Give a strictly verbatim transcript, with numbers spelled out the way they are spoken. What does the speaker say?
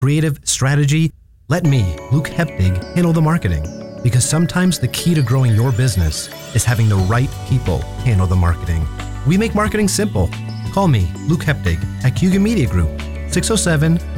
creative, strategy, let me, Luke Hepdig, handle the marketing. Because sometimes the key to growing your business is having the right people handle the marketing. We make marketing simple. Call me, Luke Hepdig, at Cugin Media Group, six oh seven,